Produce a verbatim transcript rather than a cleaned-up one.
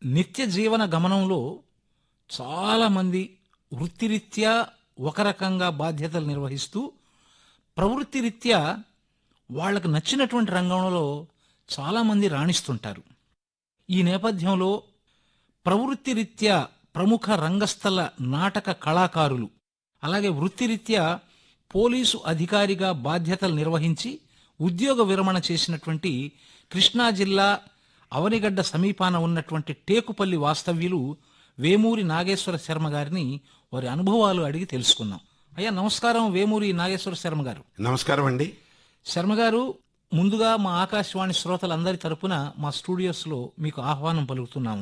నిత్య జీవన గమనంలో చాలామంది వృత్తిరీత్యా ఒక రకంగా బాధ్యతలు నిర్వహిస్తూ ప్రవృత్తిరీత్యా వాళ్ళకు నచ్చినటువంటి రంగంలో చాలామంది రాణిస్తుంటారు. ఈ నేపథ్యంలో ప్రవృత్తిరీత్యా ప్రముఖ రంగస్థల నాటక కళాకారులు, అలాగే వృత్తిరీత్యా పోలీసు అధికారిగా బాధ్యతలు నిర్వహించి ఉద్యోగ విరమణ చేసినటువంటి కృష్ణా జిల్లా అవనిగడ్డ సమీపాన ఉన్నటువంటి టేకుపల్లి వాస్తవ్యులు వేమూరి నాగేశ్వర శర్మ గారిని వారి అనుభవాలు అడిగి తెలుసుకుందాం. అయ్యా నమస్కారం, వేమూరి నాగేశ్వర శర్మ గారు. నమస్కారం అండి. శర్మ గారు, ముందుగా మా ఆకాశవాణి శ్రోతలందరి తరపున మా స్టూడియోస్లో మీకు ఆహ్వానం పలుకుతున్నాము.